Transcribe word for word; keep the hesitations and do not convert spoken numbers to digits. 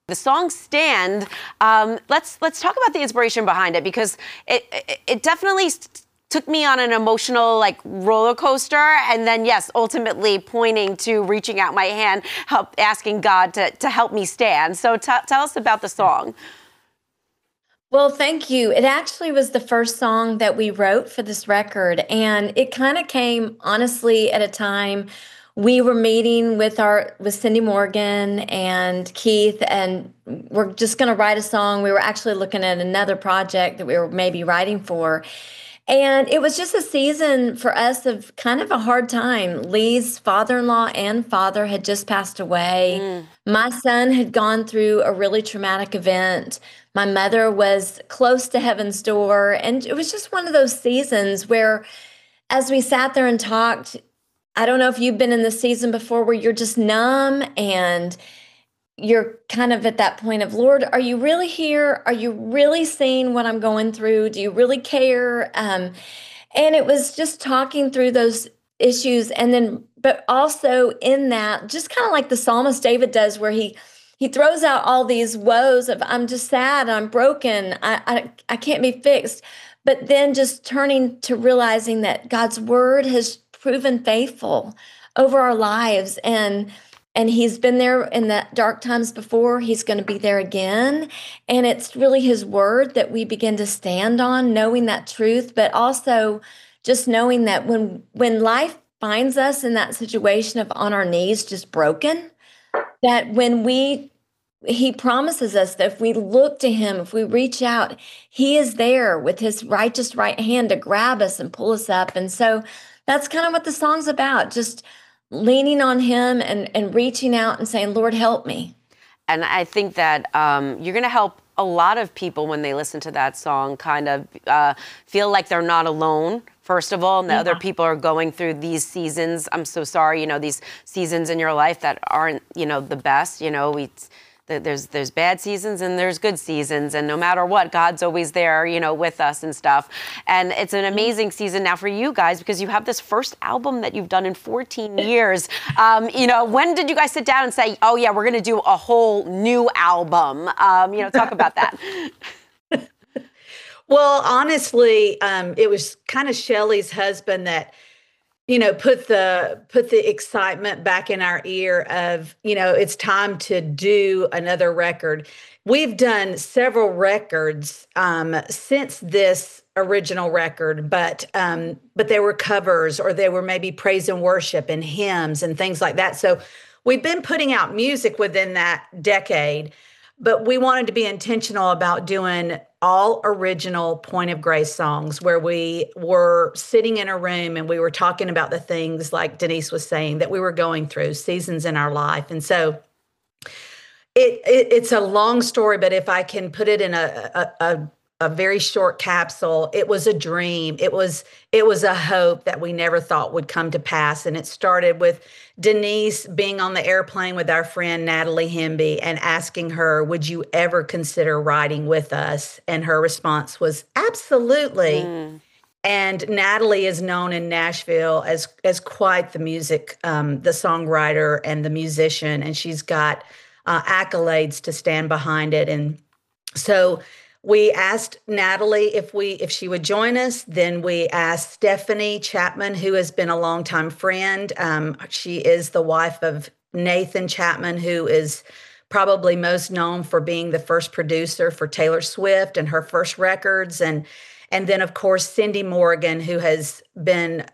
The song "Stand," um, let's let's talk about the inspiration behind it, because it it, it definitely took me on an emotional like roller coaster, and then yes, ultimately pointing to reaching out my hand, help asking God to to help me stand. So t- tell us about the song. Well, thank you. It actually was the first song that we wrote for this record, and it kind of came honestly at a time we were meeting with our with Cindy Morgan and Keith, and we're just going to write a song. We were actually looking at another project that we were maybe writing for. And it was just a season for us of kind of a hard time. Lee's father-in-law and father had just passed away. Mm. My son had gone through a really traumatic event. My mother was close to heaven's door. And it was just one of those seasons where, as we sat there and talked, I don't know if you've been in this season before where you're just numb and you're kind of at that point of, Lord, are you really here? Are you really seeing what I'm going through? Do you really care? Um, and it was just talking through those issues. And then, but also in that, just kind of like the psalmist David does, where he, he throws out all these woes of, I'm just sad, I'm broken, I, I, I can't be fixed. But then just turning to realizing that God's word has proven faithful over our lives. And and he's been there in the dark times before. He's going to be there again. And it's really his word that we begin to stand on, knowing that truth, but also just knowing that when when life finds us in that situation of on our knees, just broken, that when we he promises us that if we look to him, if we reach out, he is there with his righteous right hand to grab us and pull us up. And so that's kind of what the song's about, just leaning on him and, and reaching out and saying, Lord, help me. And I think that um, you're going to help a lot of people when they listen to that song kind of uh, feel like they're not alone, first of all, and the Yeah. other people are going through these seasons. I'm so sorry, you know, these seasons in your life that aren't, you know, the best. You know, we there's there's bad seasons and there's good seasons, and no matter what, God's always there, you know, with us and stuff. And it's an amazing season now for you guys, because you have this first album that you've done in fourteen years. Um, you know, when did you guys sit down and say, oh yeah, we're going to do a whole new album? Um, you know, talk about that. Well, honestly, um, it was kind of Shelley's husband that, you know, put the put the excitement back in our ear of, you know, it's time to do another record. We've done several records um, since this original record, but um, but they were covers, or they were maybe praise and worship and hymns and things like that. So we've been putting out music within that decade, but we wanted to be intentional about doing all original Point of Grace songs, where we were sitting in a room and we were talking about the things, like Denise was saying, that we were going through, seasons in our life. And so it, it it's a long story, but if I can put it in a, a, a a very short capsule, it was a dream. It was it was a hope that we never thought would come to pass. And it started with Denise being on the airplane with our friend Natalie Hemby and asking her, would you ever consider writing with us? And her response was, absolutely. Mm. And Natalie is known in Nashville as as quite the music, um, the songwriter and the musician, and she's got uh, accolades to stand behind it. And so we asked Natalie if we if she would join us. Then we asked Stephanie Chapman, who has been a longtime friend. Um, she is the wife of Nathan Chapman, who is probably most known for being the first producer for Taylor Swift and her first records. And and then, of course, Cindy Morgan, who has been